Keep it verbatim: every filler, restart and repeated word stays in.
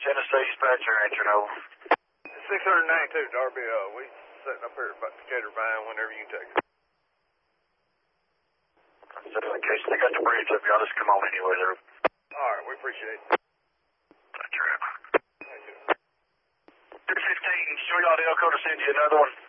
Tennessee dispatcher answering over. six ninety-two, Darby. Uh, we sitting up here about Decatur Vine whenever you take it. So in case they got the bridge up, y'all just come on anyway there. All right, we appreciate it. That's right. two fifteen, show y'all the Elko to send you another one.